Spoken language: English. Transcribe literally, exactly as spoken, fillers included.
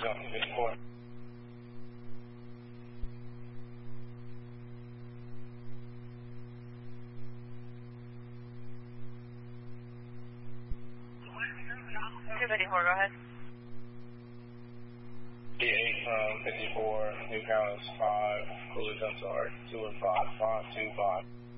Junction fifty-four. two fifty-four, go ahead. D eight from fifty-four, New Counts five, Coolidge, I'm sorry, two and five, five, two, five.